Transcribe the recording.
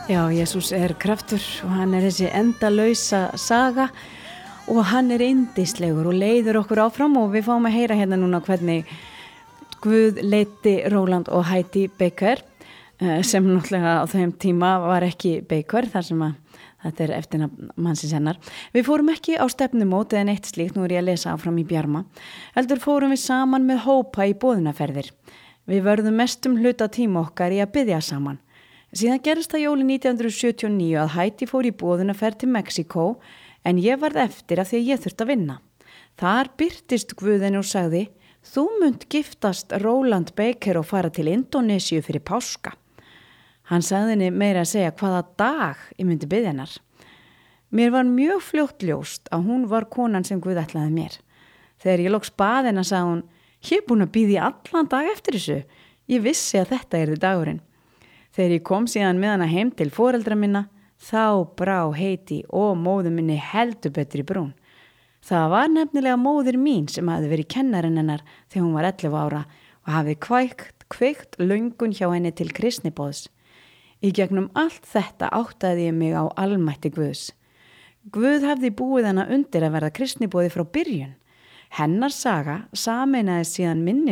Já, Jesús kraftur og hann þessi endalausa saga og hann yndislegur og leiður okkur áfram og við fáum að heyra hérna núna hvernig Guð leiddi Roland og Heidi Baker sem náttúrulega á þeim tíma var ekki Baker þar sem að þetta eftirnafn mannsins hennar. Við fórum ekki á stefnumót eða neitt slíkt, nú ég að lesa áfram í Bjarma, heldur fórum við saman með hópa í boðunarferðir. Við vörðum mestum hluta tíma okkar í að biðja saman. Síðan gerist það jólin 1979 að Heidi fór í boðunarferð til Mexíkó en ég varð eftir að því ég þurfti að vinna. Þar birtist Guðin og sagði, þú munt giftast Roland Baker og fara til Indónesíu fyrir páska. Hann sagði henni meira að segja hvaða dag ég myndi biðja hennar. Mér var mjög fljótt ljóst að hún var konan sem Guð ætlaði mér. Þegar ég loks bað hennar sagði hún, ég búin að biðja allan dag eftir þessu. Ég vissi að þetta yrði dagurinn. Þegar ég kom síðan með hana heim til foreldra minna, þá brá Heidi og móður minni heldur betur í brún. Það var nefnilega móðir mín sem hafði verið kennarinn hennar þegar hún var 11 ára og hafði kveikt löngun hjá henni til kristniboðs. Í gegnum allt þetta áttaði ég mig á almætti Guðs. Guð hafði búið hana undir að verða kristniboði frá byrjun. Hennar saga sameinaði síðan minni